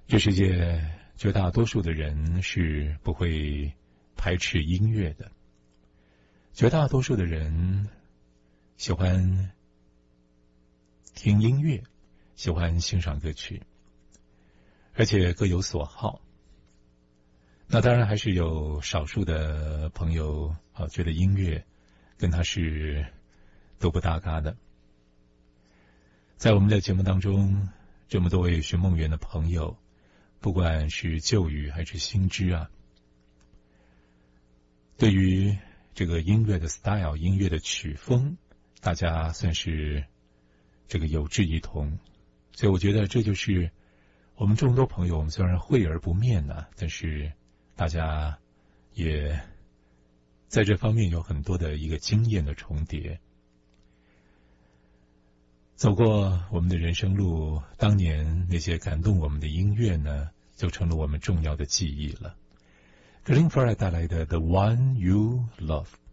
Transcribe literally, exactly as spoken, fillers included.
这世界绝大多数的人是不会排斥音乐的，绝大多数的人喜欢听音乐，喜欢欣赏歌曲，而且各有所好。那当然还是有少数的朋友啊，觉得音乐跟他是都不搭嘎的。在我们的节目当中，这么多位寻梦园的朋友，不管是旧语还是新知啊，对于这个音乐的 style 音乐的曲风，大家算是这个有志一同。所以我觉得这就是我们众多朋友，我们虽然会而不面呢、啊，但是大家也在这方面有很多的一个经验的重叠。走过我们的人生路，当年那些感动我们的音乐呢，就成了我们重要的记忆了。格林弗尔带来的《The One You Love》。